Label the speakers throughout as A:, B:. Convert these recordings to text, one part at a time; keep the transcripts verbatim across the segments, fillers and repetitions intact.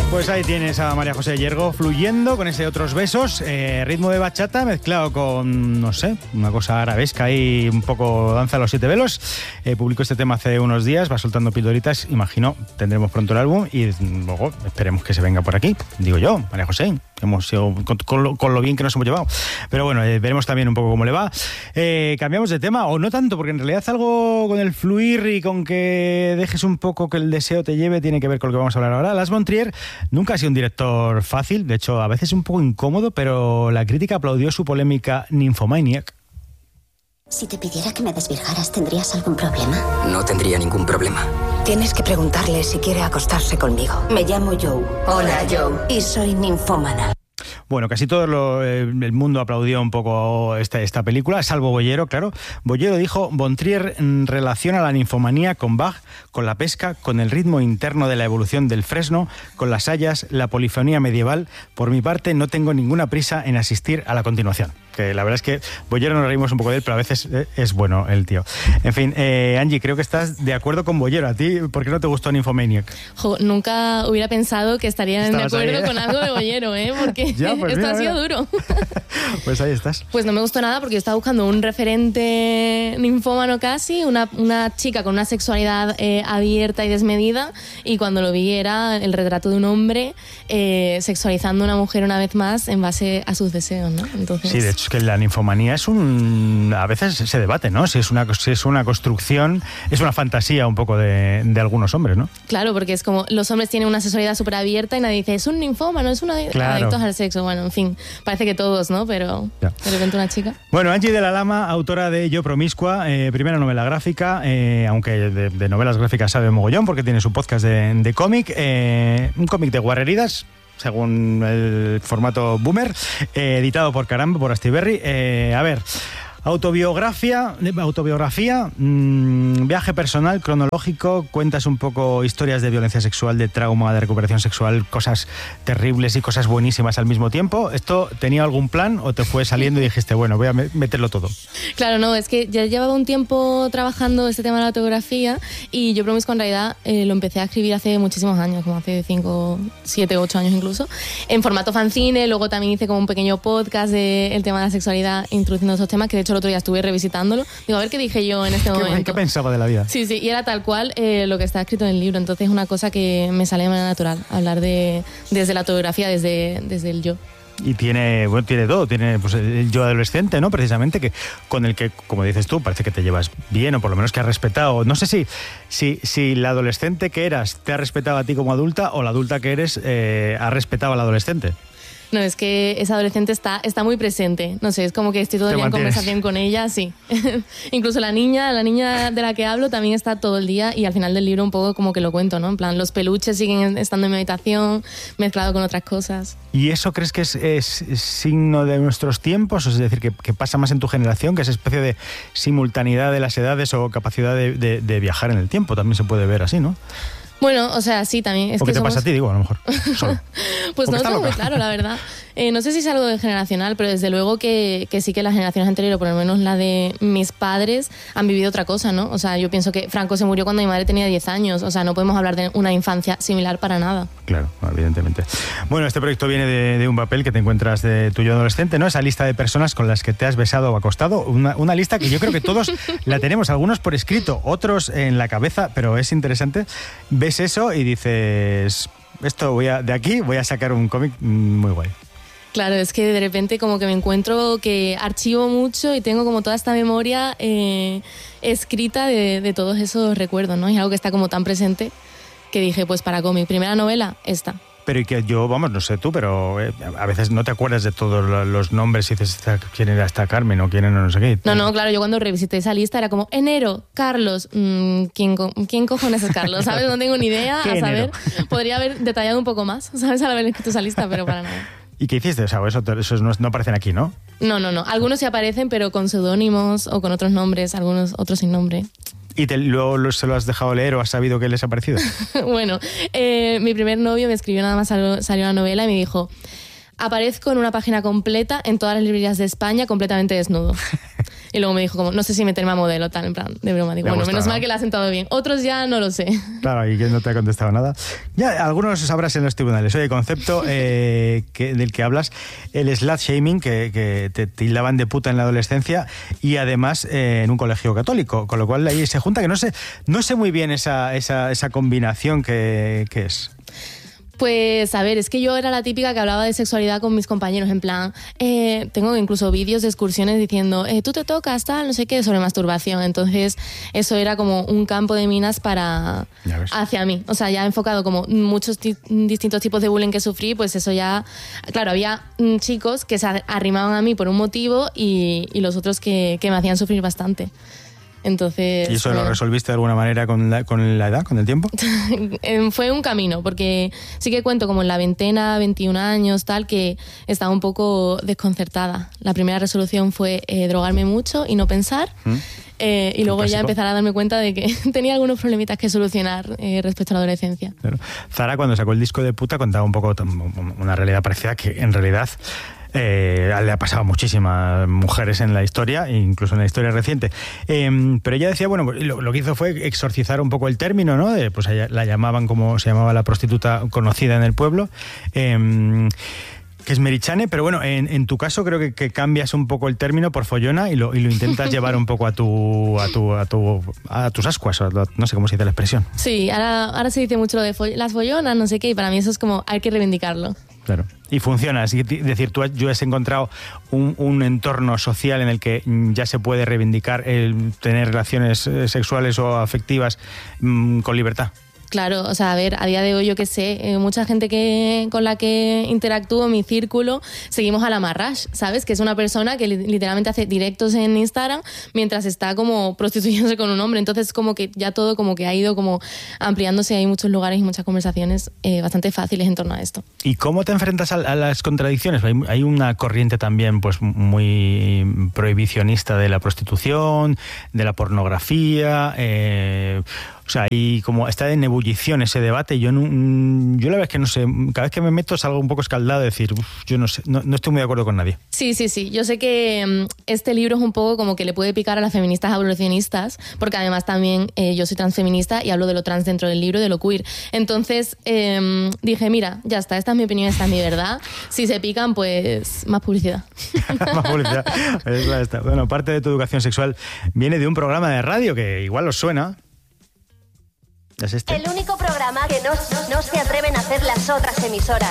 A: Pues ahí tienes a María José Yergo fluyendo con ese Otros Besos, eh, ritmo de bachata mezclado con, no sé, una cosa arabesca y un poco danza a los siete velos. Eh, publicó este tema hace unos días, va soltando pildoritas, imagino tendremos pronto el álbum y luego esperemos que se venga por aquí, digo yo, María José, hemos sido con, con, lo, con lo bien que nos hemos llevado. Pero bueno, eh, veremos también un poco cómo le va. Eh, cambiamos de tema, o no tanto, porque en realidad algo con el fluir y con que dejes un poco que el deseo te lleve tiene que ver con lo que vamos a hablar ahora. Lars von Trier nunca ha sido un director fácil, de hecho a veces un poco incómodo, pero la crítica aplaudió su polémica Nymphomaniac.
B: Si te pidiera que me desvirgaras, ¿tendrías algún problema?
C: No tendría ningún problema.
D: Tienes que preguntarle si quiere acostarse conmigo.
B: Me llamo Joe.
D: Hola, Joe.
B: Y soy ninfómana.
A: Bueno, casi todo lo, eh, el mundo aplaudió un poco esta, esta película, salvo Bollero, claro. Bollero dijo: von Trier relaciona la ninfomanía con Bach, con la pesca, con el ritmo interno de la evolución del fresno, con las hayas, la polifonía medieval. Por mi parte, no tengo ninguna prisa en asistir a la continuación. Que la verdad es que Bollero nos reímos un poco de él, pero a veces es bueno el tío. En fin, eh, Angie, creo que estás de acuerdo con Bollero. ¿A ti por qué no te gustó Nymphomaniac?
E: Jo, nunca hubiera pensado que estarían
A: Estabas
E: de acuerdo
A: ahí, ¿eh?
E: con algo de Bollero, ¿eh? Porque
A: ya, pues
E: esto
A: mira,
E: ha sido
A: mira.
E: duro.
A: Pues ahí estás.
E: Pues no me gustó nada porque yo estaba buscando un referente ninfómano casi, una, una chica con una sexualidad eh, abierta y desmedida, y cuando lo vi era el retrato de un hombre eh, sexualizando a una mujer una vez más en base a sus deseos, ¿no? Entonces...
A: Sí, de hecho es que la ninfomanía es un... A veces se debate, ¿no? Si es una, si es una construcción, es una fantasía un poco de, de algunos hombres, ¿no?
E: Claro, porque es como los hombres tienen una sexualidad súper abierta y nadie dice, es un ninfómano, es un adi-
A: Claro.
E: adictos al sexo. Bueno, en fin, parece que todos, ¿no? Pero
A: Ya.
E: de repente una chica...
A: Bueno, Angie de la Lama, autora de Yo Promiscua, eh, primera novela gráfica, eh, aunque de, de novelas gráficas sabe mogollón porque tiene su podcast de, de cómic, eh, un cómic de guarreridas, según el formato Boomer, eh, editado por Caramba, por Astiberri. Eh, a ver... Autobiografía, autobiografía, mmm, viaje personal, cronológico, cuentas un poco historias de violencia sexual, de trauma, de recuperación sexual, cosas terribles y cosas buenísimas al mismo tiempo. ¿Esto tenía algún plan o te fue saliendo y dijiste, bueno, voy a meterlo todo?
E: Claro, no, es que ya llevaba un tiempo trabajando este tema de la autografía y Yo Promiscua en realidad eh, lo empecé a escribir hace muchísimos años, como hace cinco, siete, ocho años incluso, en formato fanzine. Luego también hice como un pequeño podcast del tema de la sexualidad, introduciendo esos temas, que de hecho el otro día estuve revisitándolo. Digo, a ver qué dije yo en este
A: ¿Qué,
E: momento.
A: ¿Qué pensaba de la vida?
E: Sí, sí, y era tal cual eh, lo que está escrito en el libro. Entonces es una cosa que me sale de manera natural, hablar de desde la autobiografía, desde, desde el yo.
A: Y tiene, bueno, tiene todo, tiene pues, el yo adolescente, ¿no? Precisamente, que con el que, como dices tú, parece que te llevas bien, o por lo menos que has respetado. No sé si, si, si la adolescente que eras te ha respetado a ti como adulta, o la adulta que eres eh, ha respetado al adolescente.
E: No, es que esa adolescente está, está muy presente. No sé, es como que estoy todo el día en conversación con ella, sí. Incluso la niña, la niña de la que hablo también está todo el día, y al final del libro un poco como que lo cuento, ¿no? En plan, los peluches siguen estando en mi habitación, mezclado con otras cosas.
A: ¿Y eso crees que es, es, es signo de nuestros tiempos? Es decir, que, que pasa más en tu generación, que esa especie de simultaneidad de las edades o capacidad de, de, de viajar en el tiempo también se puede ver así, ¿no?
E: Bueno, o sea, sí, también. Es
A: ¿O qué
E: que
A: te
E: somos...
A: pasa a ti, digo, a lo mejor? Solo.
E: Pues no lo tengo muy claro, la verdad. Eh, no sé si es algo de generacional, pero desde luego que, que sí que las generaciones anteriores, o por lo menos la de mis padres, han vivido otra cosa, ¿no? O sea, yo pienso que Franco se murió cuando mi madre tenía diez años. O sea, no podemos hablar de una infancia similar para nada.
A: Claro, evidentemente. Bueno, este proyecto viene de, de un papel que te encuentras de tu yo adolescente, ¿no? Esa lista de personas con las que te has besado o acostado. Una, una lista que yo creo que todos la tenemos, algunos por escrito, otros en la cabeza, pero es interesante. Ves eso y dices, esto voy a, de aquí voy a sacar un cómic muy guay.
E: Claro, es que de repente como que me encuentro que archivo mucho y tengo como toda esta memoria eh, escrita de, de todos esos recuerdos, ¿no? Y algo que está como tan presente que dije, pues para cómic, primera novela, esta.
A: Pero y que yo, vamos, no sé tú, pero eh, a veces no te acuerdas de todos los nombres y dices quién era esta Carmen o quién era no sé qué.
E: No, no, claro, yo cuando revisité esa lista era como, enero, Carlos, mmm, ¿quién, ¿quién cojones es Carlos? ¿Sabes? No tengo ni idea, a saber, podría haber detallado un poco más, ¿sabes? Al haber escrito esa lista, pero para nada.
A: ¿Y qué hiciste? O sea, eso, eso no, no aparecen aquí, ¿no?
E: No, no, no. Algunos sí aparecen, pero con seudónimos o con otros nombres, algunos otros sin nombre.
A: ¿Y te, luego se lo has dejado leer o has sabido que les ha parecido?
E: Bueno, eh, mi primer novio me escribió, nada más salió, salió la novela, y me dijo, aparezco en una página completa en todas las librerías de España completamente desnudo. Y luego me dijo como, no sé si meterme a modelo, tal, en plan, de broma. Digo, bueno,
A: gustado,
E: menos
A: ¿no?
E: mal que la has sentado bien. Otros ya no lo sé.
A: Claro, y que no te ha contestado nada. Ya, algunos sabrás en los tribunales. Oye, concepto eh, que, del que hablas, el slut shaming, que, que te tildaban de puta en la adolescencia y además eh, en un colegio católico, con lo cual ahí se junta, que no sé, no sé muy bien esa, esa, esa combinación que, que es.
E: Pues, a ver, es que yo era la típica que hablaba de sexualidad con mis compañeros, en plan, eh, tengo incluso vídeos de excursiones diciendo, eh, tú te tocas, tal, no sé qué, sobre masturbación. Entonces, eso era como un campo de minas para hacia mí. O sea, ya enfocado como muchos ti- distintos tipos de bullying que sufrí, pues eso ya... Claro, había mm, chicos que se arrimaban a mí por un motivo y, y los otros que, que me hacían sufrir bastante. Entonces,
A: ¿Y eso lo
E: bueno.
A: resolviste de alguna manera con la, con la edad, con el tiempo?
E: Fue un camino, porque sí que cuento como en la veintena, veintiún años, tal, que estaba un poco desconcertada. La primera resolución fue eh, drogarme mucho y no pensar. ¿Mm? Eh, y luego ya empezar a darme cuenta de que tenía algunos problemitas que solucionar eh, respecto a la adolescencia.
A: Claro. Zara, cuando sacó el disco de Puta, contaba un poco una realidad parecida que en realidad... Eh, le ha pasado a muchísimas mujeres en la historia, incluso en la historia reciente. Eh, pero ella decía, bueno, lo, lo que hizo fue exorcizar un poco el término, ¿no? De, pues ella, la llamaban como se llamaba la prostituta conocida en el pueblo. Eh, que es Merichane, pero bueno, en, en tu caso creo que, que cambias un poco el término por follona y lo, y lo intentas llevar un poco a tu a tu a tu a tus ascuas, no sé cómo se dice la expresión.
E: Sí, ahora, ahora se dice mucho lo de foll- las follonas, no sé qué, y para mí eso es como, hay que reivindicarlo.
A: Claro. Y funciona, es decir, tú yo has encontrado un, un entorno social en el que ya se puede reivindicar el tener relaciones sexuales o afectivas mmm, con libertad.
E: Claro, o sea, a ver, a día de hoy yo qué sé, eh, mucha gente que con la que interactúo en mi círculo, seguimos a la Marrash, ¿sabes? Que es una persona que li- literalmente hace directos en Instagram mientras está como prostituyéndose con un hombre. Entonces como que ya todo como que ha ido como ampliándose, hay muchos lugares y muchas conversaciones eh, bastante fáciles en torno a esto.
A: ¿Y cómo te enfrentas a, a las contradicciones? Hay, hay una corriente también pues muy prohibicionista de la prostitución, de la pornografía... Eh, O sea, y como está en ebullición ese debate, yo no, yo la verdad es que no sé, cada vez que me meto salgo un poco escaldado de decir, uf, yo no sé, no, no estoy muy de acuerdo con nadie.
E: Sí, sí, sí. Yo sé que um, este libro es un poco como que le puede picar a las feministas abolicionistas, porque además también eh, yo soy transfeminista y hablo de lo trans dentro del libro, de lo queer. Entonces eh, dije, mira, ya está, esta es mi opinión, esta es mi verdad. Si se pican, pues más publicidad.
A: Más publicidad. Es la esta. Bueno, parte de tu educación sexual viene de un programa de radio que igual os suena. ¿Es este?
F: El único programa que no, no, no se atreven a hacer las otras emisoras.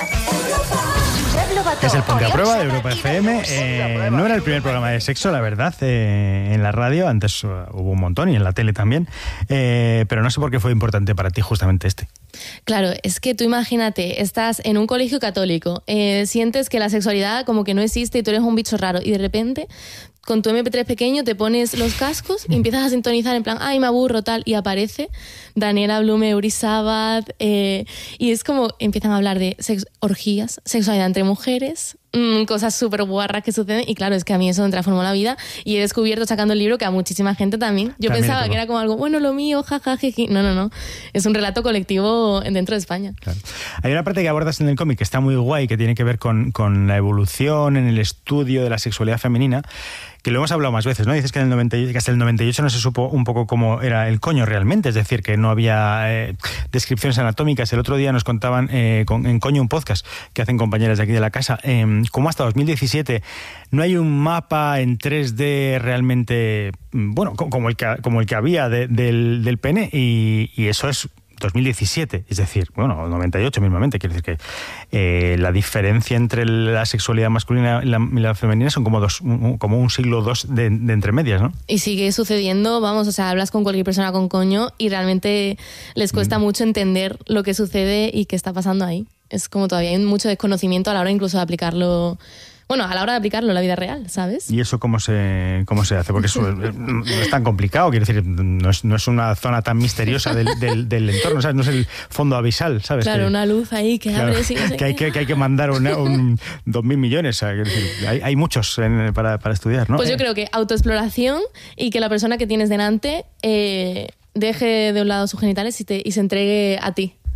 A: Es el Ponte a Prueba de Europa F M. Eh, no era el primer programa de sexo, la verdad, eh, en la radio. Antes uh, hubo un montón y en la tele también. Eh, pero no sé por qué fue importante para ti justamente este.
E: Claro, es que tú imagínate, estás en un colegio católico, eh, sientes que la sexualidad como que no existe y tú eres un bicho raro y de repente con tu eme pe tres pequeño te pones los cascos y empiezas a sintonizar en plan, ay, me aburro, tal, y aparece Daniela Blume, Uri Sabat, eh, y es como empiezan a hablar de sex- orgías, sexualidad entre mujeres, mmm, cosas súper guarras que suceden, y claro, es que a mí eso me transformó la vida y he descubierto sacando el libro que a muchísima gente también. Yo
A: también
E: pensaba que era como algo, bueno, lo mío, jaja, jiji. No, no, no, es un relato colectivo dentro de España.
A: Claro. Hay una parte que abordas en el cómic que está muy guay, que tiene que ver con, con la evolución en el estudio de la sexualidad femenina, que lo hemos hablado más veces, ¿no? Dices que, en el noventa, que hasta el noventa y ocho no se supo un poco cómo era el coño realmente, es decir, que no había eh, descripciones anatómicas. El otro día nos contaban eh, con, en Coño, un podcast que hacen compañeras de aquí de la casa, eh, cómo hasta dos mil diecisiete no hay un mapa en tres D realmente, bueno, como el que, como el que había de, del, del pene, y, y eso es dos mil diecisiete, es decir, bueno, noventa y ocho mismamente, quiere decir que eh, la diferencia entre la sexualidad masculina y la, y la femenina son como dos, un, como un siglo dos de, de entre medias, ¿no?
E: Y sigue sucediendo, vamos, o sea, hablas con cualquier persona con coño y realmente les cuesta mm. mucho entender lo que sucede y qué está pasando ahí. Es como todavía hay mucho desconocimiento a la hora incluso de aplicarlo. Bueno, a la hora de aplicarlo en la vida real, ¿sabes?
A: ¿Y eso cómo se cómo se hace? Porque eso no es tan complicado, quiero decir, no es, no es una zona tan misteriosa del, del, del entorno, ¿sabes? No es el fondo abisal, ¿sabes?
E: Claro,
A: que,
E: una luz ahí que
A: claro,
E: abre... Sí, no sé
A: que, hay que, que hay que mandar una, un dos mil millones, ¿sabes? Quiero decir, hay, hay muchos en, para, para estudiar, ¿no?
E: Pues yo
A: eh.
E: creo que autoexploración y que la persona que tienes delante eh, deje de un lado sus genitales y, te, y se entregue a ti.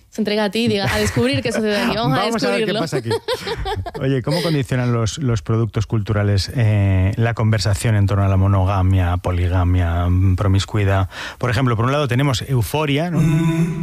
E: se entrega a ti, diga, a descubrir qué sucede aquí. Vamos,
A: Vamos
E: a
A: a ver qué
E: descubrirlo.
A: pasa aquí. Oye, ¿cómo condicionan los, los productos culturales eh, la conversación en torno a la monogamia, poligamia, promiscuidad? Por ejemplo, por un lado tenemos Euforia, ¿no?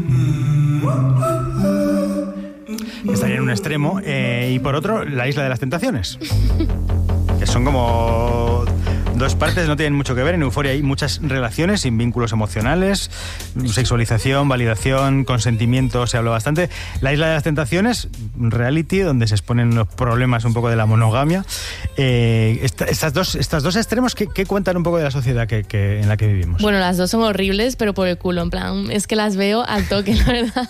A: Que estaría en un extremo, eh, y por otro, La Isla de las Tentaciones, que son como dos partes, no tienen mucho que ver. En Euforia hay muchas relaciones sin vínculos emocionales, sexualización, validación, consentimiento, se habla bastante. La Isla de las Tentaciones, un reality donde se exponen los problemas un poco de la monogamia. Eh, esta, estas, dos, estas dos extremos, ¿qué, qué cuentan un poco de la sociedad que, que, en la que vivimos?
E: Bueno, las dos son horribles, pero por el culo, en plan, es que las veo al toque, la verdad.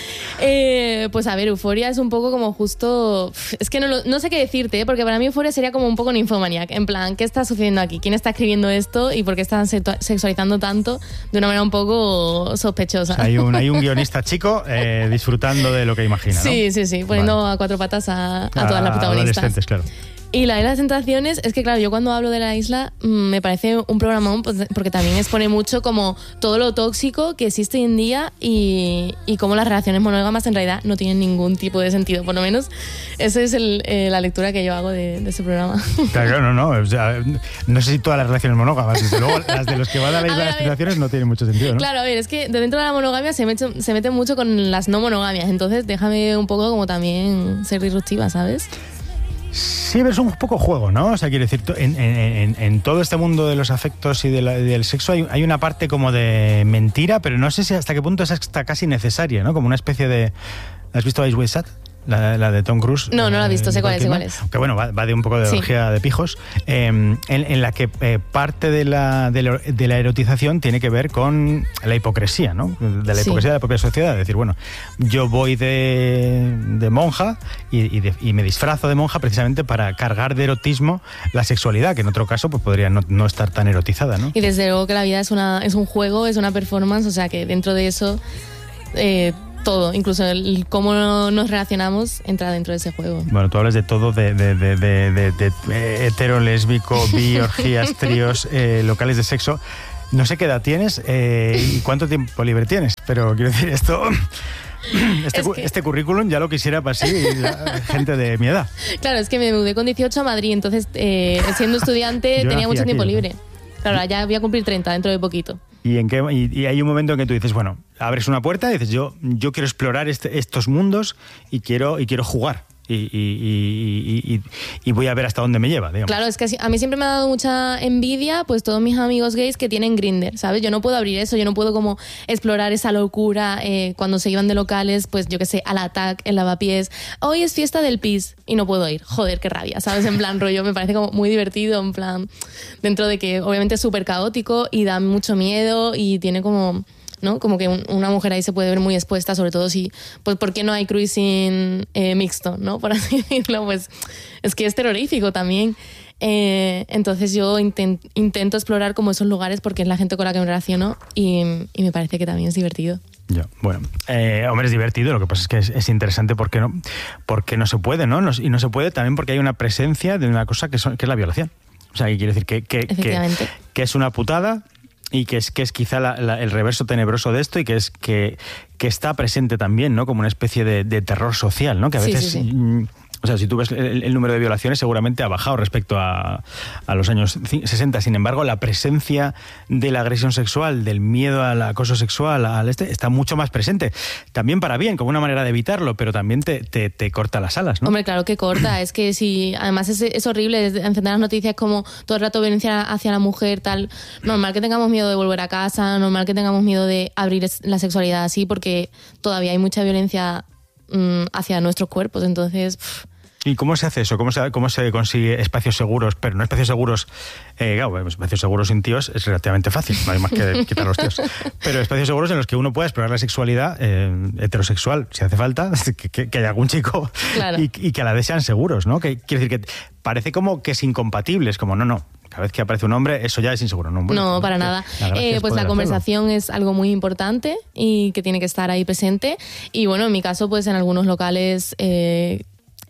E: Eh, pues a ver, Euforia es un poco como justo... Es que no, lo, no sé qué decirte, ¿eh? Porque para mí Euforia sería como un poco Nymphomaniac. En plan, ¿qué está sucediendo aquí? ¿Quién está escribiendo esto? ¿Y por qué están sexualizando tanto de una manera un poco sospechosa?
A: O sea, hay, un, hay un guionista chico eh, disfrutando de lo que imagina, ¿no?
E: Sí, sí, sí, poniendo vale. a cuatro patas a, a todas las protagonistas.
A: Adolescentes, claro.
E: Y La Isla de las Tentaciones, es que claro, yo cuando hablo de la isla me parece un programón, pues, porque también expone mucho como todo lo tóxico que existe hoy en día y, y cómo las relaciones monógamas en realidad no tienen ningún tipo de sentido. Por lo menos esa es el, eh, la lectura que yo hago de, de ese programa.
A: Claro, no, no. O sea, no sé si todas las relaciones monógamas, desde luego las de los que van a La Isla de las Tentaciones no tienen mucho sentido, ¿no?
E: Claro, a ver, es que dentro de la monogamia se mete, se mete mucho con las no monogamias, entonces déjame un poco como también ser disruptiva, ¿sabes?
A: Sí, pero es un poco juego, ¿no? O sea, quiero decir, en, en, en todo este mundo de los afectos y de la, del sexo hay, hay una parte como de mentira, pero no sé si hasta qué punto es hasta casi necesaria, ¿no? Como una especie de... ¿Has visto Ice White Sat? La, la de Tom Cruise.
E: No, no la he visto, sé cuál es, sé cuál es.
A: Que bueno, va, va de un poco de
E: sí.
A: orgía de pijos, eh, en, en la que eh, parte de la, de, la, de la erotización tiene que ver con la hipocresía, ¿no? De la hipocresía sí. de la propia sociedad. Es decir, bueno, yo voy de, de monja y, y, de, y me disfrazo de monja precisamente para cargar de erotismo la sexualidad, que en otro caso pues podría no, no estar tan erotizada, ¿no?
E: Y desde luego que la vida es, una, es un juego, es una performance, o sea que dentro de eso... Eh, todo, incluso el cómo nos relacionamos entra dentro de ese juego.
A: Bueno, tú hablas de todo, de, de, de, de, de, de, de hetero, lésbico, bi, orgías, tríos, eh, locales de sexo. No sé qué edad tienes eh, y cuánto tiempo libre tienes, pero quiero decir, esto... Este, es que... este currículum ya lo quisiera para sí la gente de mi edad.
E: Claro, es que me mudé con dieciocho a Madrid, entonces eh, siendo estudiante tenía mucho tiempo aquí, libre. ¿No? Claro, ya voy a cumplir treinta dentro de poquito.
A: ¿Y, en qué, y, y hay un momento en que tú dices, bueno, abres una puerta y dices, yo, yo quiero explorar este, estos mundos y quiero, y quiero jugar. Y, y, y, y, y voy a ver hasta dónde me lleva, digamos.
E: Claro, es que a mí siempre me ha dado mucha envidia pues todos mis amigos gays que tienen Grindr, ¿sabes? Yo no puedo abrir eso, yo no puedo como explorar esa locura eh, cuando se iban de locales, pues yo qué sé, al Atac, el Lavapiés, hoy es fiesta del pis y no puedo ir, joder, qué rabia, ¿sabes? En plan rollo, me parece como muy divertido, en plan, dentro de que obviamente es súper caótico y da mucho miedo y tiene como... ¿no? Como que un, una mujer ahí se puede ver muy expuesta, sobre todo si, pues, ¿por qué no hay cruising eh, mixto, ¿no? Por así decirlo, pues es que es terrorífico también. Eh, entonces yo intent, intento explorar como esos lugares porque es la gente con la que me relaciono y, y me parece que también es divertido.
A: Ya, bueno, eh, hombre, es divertido, lo que pasa es que es, es interesante porque no, porque no se puede, ¿no? Y no se puede también porque hay una presencia de una cosa que, son, que es la violación. O sea, que quiere decir que, que, que, que es una putada. Y que es, que es quizá la, la, el reverso tenebroso de esto y que es que, que está presente también, ¿no? Como una especie de, de terror social, ¿no? Que a veces... Sí, sí, sí. Mmm, o sea, si tú ves el, el número de violaciones seguramente ha bajado respecto a, a los años sesenta. Sin embargo, la presencia de la agresión sexual, del miedo al acoso sexual, al este, está mucho más presente. También para bien, como una manera de evitarlo, pero también te, te, te corta las alas, ¿no?
E: Hombre, claro que corta. Es que si... Además es, es horrible encender las noticias como todo el rato violencia hacia la mujer, tal. Normal que tengamos miedo de volver a casa, normal que tengamos miedo de abrir la sexualidad así, porque todavía hay mucha violencia mmm, hacia nuestros cuerpos. Entonces... Pff,
A: ¿y cómo se hace eso? ¿Cómo se, cómo se consigue espacios seguros? Pero no espacios seguros... Eh, claro, espacios seguros sin tíos es relativamente fácil, no hay más que quitar los tíos. Pero espacios seguros en los que uno pueda explorar la sexualidad eh, heterosexual, si hace falta, que, que, que haya algún chico, claro. y, y que a la vez sean seguros, ¿no? Que, quiere decir que parece como que es incompatible, es como, no, no. Cada vez que aparece un hombre, eso ya es inseguro. No, bueno,
E: no para nada. Eh, pues la conversación hacerlo. Es algo muy importante y que tiene que estar ahí presente. Y bueno, en mi caso, pues en algunos locales... Eh,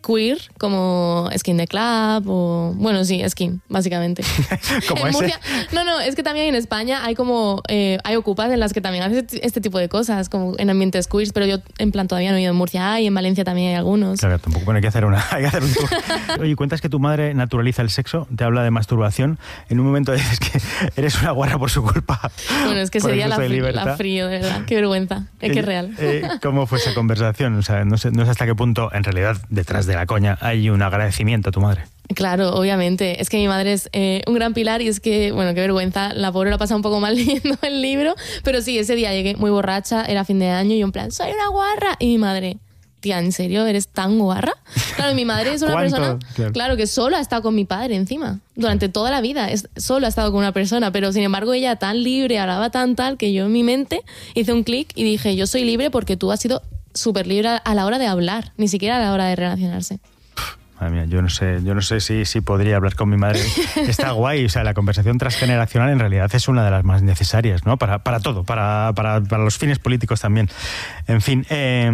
E: queer, como Skin the Club o... Bueno, sí, Skin, básicamente.
A: ¿Como
E: en
A: ese?
E: Murcia, no, no, es que también en España hay como... Eh, hay ocupas en las que también haces este tipo de cosas, como en ambientes queers, pero yo en plan todavía no he ido. En Murcia hay, en Valencia también hay algunos.
A: Claro, tampoco, bueno, hay que hacer, una, hay que hacer un tour. Oye, cuentas que tu madre naturaliza el sexo, te habla de masturbación. En un momento dices que eres una guarra por su culpa.
E: Bueno, es que
A: por
E: sería
A: exceso
E: la,
A: de
E: fri-
A: libertad.
E: la frío, de verdad. Qué vergüenza. Es que es real.
A: Eh, ¿Cómo fue esa conversación? O sea, no sé, no sé hasta qué punto, en realidad, detrás de la coña, hay un agradecimiento a tu madre.
E: Claro, obviamente. Es que mi madre es eh, un gran pilar y es que, bueno, qué vergüenza. La pobre lo ha pasado un poco mal leyendo el libro. Pero sí, ese día llegué muy borracha, era fin de año y yo en plan, soy una guarra. Y mi madre, tía, ¿en serio eres tan guarra? Claro, mi madre es una
A: ¿Cuánto?
E: persona,
A: Claro.
E: claro, que solo ha estado con mi padre encima. Durante toda la vida, es, solo ha estado con una persona. Pero sin embargo, ella tan libre, hablaba tan tal, que yo en mi mente hice un clic y dije, yo soy libre porque tú has sido súper libre a la hora de hablar, ni siquiera a la hora de relacionarse.
A: Madre mía, yo no sé, yo no sé si, si podría hablar con mi madre. Está guay, o sea, la conversación transgeneracional en realidad es una de las más necesarias, ¿no? Para, para todo, para, para, para los fines políticos también. En fin, eh,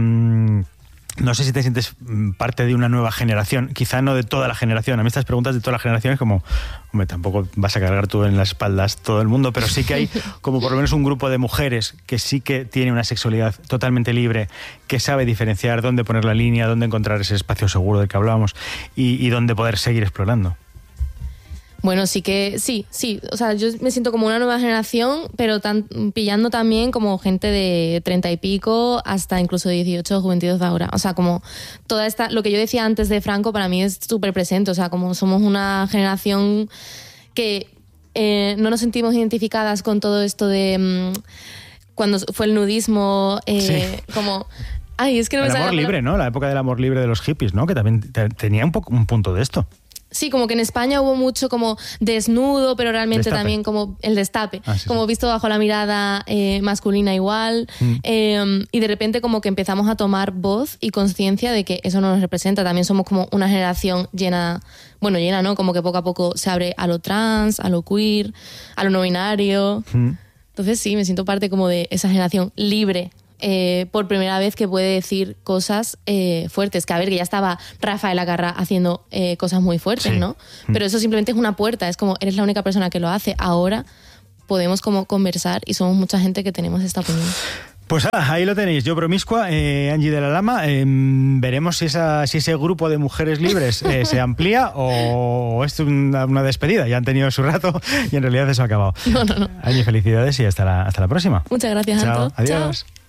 A: no sé si te sientes parte de una nueva generación, quizá no de toda la generación. A mí estas preguntas de toda la generación es como, hombre, tampoco vas a cargar tú en las espaldas todo el mundo, pero sí que hay como por lo menos un grupo de mujeres que sí que tiene una sexualidad totalmente libre, que sabe diferenciar dónde poner la línea, dónde encontrar ese espacio seguro del que hablábamos y, y dónde poder seguir explorando.
E: Bueno, sí que, sí, sí. O sea, yo me siento como una nueva generación, pero tan, pillando también como gente de treinta y pico hasta incluso dieciocho o veintidós de ahora. O sea, como toda esta, lo que yo decía antes de Franco para mí es súper presente. O sea, como somos una generación que eh, no nos sentimos identificadas con todo esto de mmm, cuando fue el nudismo, eh, sí. como... Ay, es que no
A: el
E: me
A: amor
E: sale la
A: libre, ¿no? La época del amor libre de los hippies, ¿no? Que también te, tenía un, poco, un punto de esto.
E: Sí, como que en España hubo mucho como desnudo, pero realmente
A: destape.
E: También como el destape,
A: ah, sí,
E: como
A: sí.
E: visto bajo la mirada eh, masculina igual, mm. eh, y de repente como que empezamos a tomar voz y conciencia de que eso no nos representa. También somos como una generación llena, bueno, llena, ¿no? Como que poco a poco se abre a lo trans, a lo queer, a lo no binario. Mm. Entonces sí, me siento parte como de esa generación libre. Eh, por primera vez que puede decir cosas eh, fuertes, que a ver, que ya estaba Rafael Acarrá haciendo eh, cosas muy fuertes, sí. ¿no? Pero eso simplemente es una puerta, es como, eres la única persona que lo hace, ahora podemos como conversar y somos mucha gente que tenemos esta opinión.
A: Pues ah, ahí lo tenéis, Yo Promiscua, eh, Angie de la Lama. Eh, veremos si, esa, si ese grupo de mujeres libres eh, se amplía o es una, una despedida. Ya han tenido su rato y en realidad eso ha acabado.
E: No, no, no.
A: Angie, felicidades y hasta la, hasta la próxima.
E: Muchas gracias,
A: Chao,
E: Anto.
A: adiós.
E: Chao.